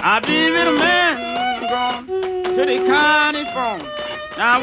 I believe it a man gone to the county phone.